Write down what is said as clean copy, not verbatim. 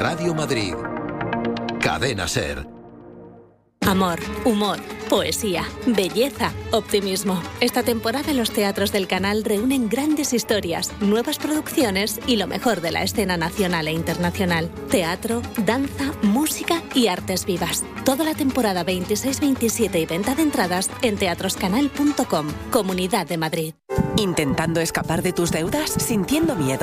Radio Madrid. Cadena SER. Amor, humor, poesía, belleza, optimismo. Esta temporada los teatros del canal reúnen grandes historias, nuevas producciones y lo mejor de la escena nacional e internacional. Teatro, danza, música y artes vivas. Toda la temporada 26-27 y venta de entradas en teatroscanal.com. Comunidad de Madrid. ¿Intentando escapar de tus deudas? ¿Sintiendo miedo